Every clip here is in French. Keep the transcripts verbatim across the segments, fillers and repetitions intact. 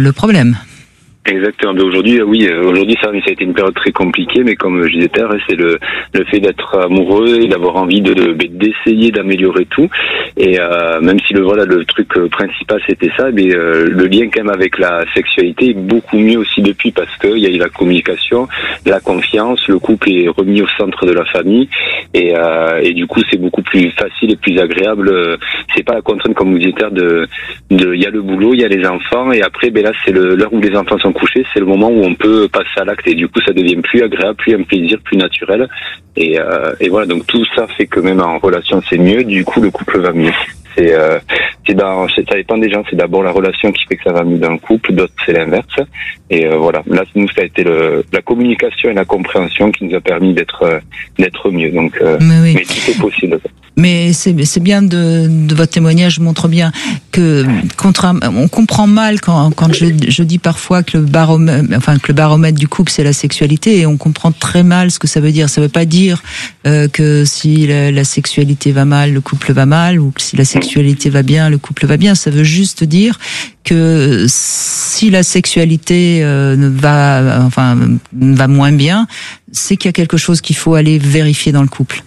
le problème. Exactement. Mais aujourd'hui, oui, aujourd'hui ça, ça a été une période très compliquée, mais comme je disais tout à l'heure, c'est le le fait d'être amoureux et d'avoir envie de, de d'essayer d'améliorer tout. Et euh, même si le voilà le truc principal c'était ça, mais euh, le lien quand même avec la sexualité est beaucoup mieux aussi depuis, parce que il y a eu la communication, la confiance, le couple est remis au centre de la famille, et euh, et du coup c'est beaucoup plus facile et plus agréable. C'est pas la contrainte comme vous disiez de de il y a le boulot, il y a les enfants, et après ben là c'est le l'heure où les enfants sont coucher, c'est le moment où on peut passer à l'acte, et du coup ça devient plus agréable, plus un plaisir, plus naturel, et, euh, et voilà, donc tout ça fait que même en relation c'est mieux, du coup le couple va mieux. C'est, euh, c'est dans, c'est, ça dépend des gens, c'est d'abord la relation qui fait que ça va mieux dans le couple, d'autres c'est l'inverse, et euh, voilà, là nous ça a été le, la communication et la compréhension qui nous a permis d'être, euh, d'être mieux, donc euh, mais, oui. mais tout est possible. Mais c'est, c'est bien de, de votre témoignage montre bien que contre, on comprend mal quand, quand je, je dis parfois que le baromètre, enfin que le baromètre du couple c'est la sexualité, et on comprend très mal ce que ça veut dire. Ça veut pas dire euh, que si la, la sexualité va mal, le couple va mal, ou que si la sexualité va bien, le couple va bien. Ça veut juste dire que si la sexualité euh, va, enfin va moins bien, c'est qu'il y a quelque chose qu'il faut aller vérifier dans le couple.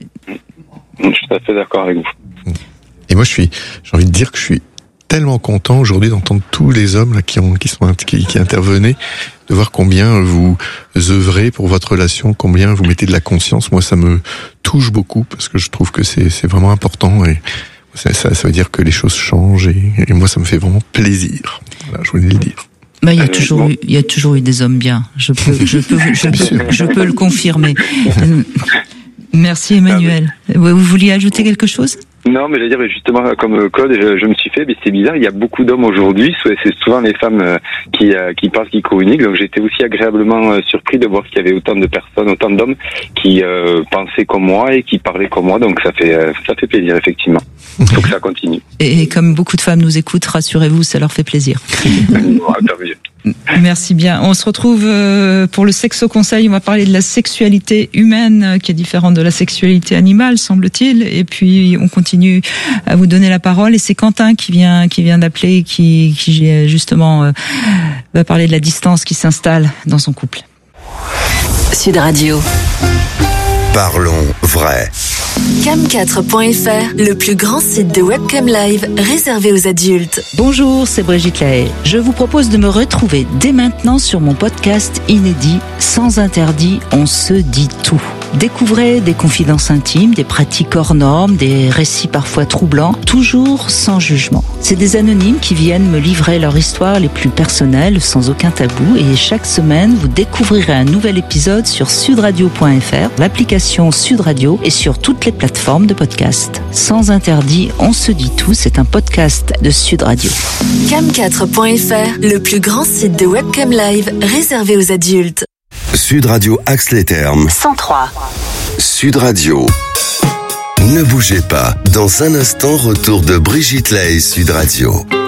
Je suis tout à fait d'accord avec vous. Et moi, je suis, j'ai envie de dire que je suis tellement content aujourd'hui d'entendre tous les hommes là qui ont, qui sont, qui, qui intervenaient, de voir combien vous œuvrez pour votre relation, combien vous mettez de la conscience. Moi, ça me touche beaucoup parce que je trouve que c'est, c'est vraiment important, et ça, ça, ça veut dire que les choses changent, et, et moi, ça me fait vraiment plaisir. Voilà, je voulais le dire. Bah, il y a toujours eu, il y a toujours eu des hommes bien. Je peux, je peux, je peux, je peux le confirmer. Merci Emmanuel. Vous vouliez ajouter quelque chose ? Non, mais je veux dire, justement, comme Claude, je, je me suis fait, mais c'est bizarre, il y a beaucoup d'hommes aujourd'hui, c'est souvent les femmes qui, qui parlent, qui communiquent, donc j'étais aussi agréablement surpris de voir qu'il y avait autant de personnes, autant d'hommes qui euh, pensaient comme moi et qui parlaient comme moi, donc ça fait, ça fait plaisir, effectivement. Il faut que ça continue. Et comme beaucoup de femmes nous écoutent, rassurez-vous, ça leur fait plaisir. Merci bien. On se retrouve pour le Sexo Conseil. On va parler de la sexualité humaine qui est différente de la sexualité animale, semble-t-il. Et puis on continue à vous donner la parole. Et c'est Quentin qui vient qui vient d'appeler, qui qui justement va parler de la distance qui s'installe dans son couple. Sud Radio. Parlons vrai. cam quatre point f r, le plus grand site de webcam live réservé aux adultes. Bonjour, c'est Brigitte Lahaye. Je vous propose de me retrouver dès maintenant sur mon podcast inédit Sans interdit, on se dit tout. Découvrez des confidences intimes, des pratiques hors normes, des récits parfois troublants, toujours sans jugement. C'est des anonymes qui viennent me livrer leur histoire les plus personnelles, sans aucun tabou, et chaque semaine, vous découvrirez un nouvel épisode sur sudradio point f r, l'application Sud Radio, et sur toutes les plateformes de podcast. Sans interdit, on se dit tout, c'est un podcast de Sud Radio. cam quatre point f r, le plus grand site de webcam live réservé aux adultes. Sud Radio Axe-les-Thermes cent trois. Sud Radio. Ne bougez pas. Dans un instant, retour de Brigitte Lahaye, Sud Radio.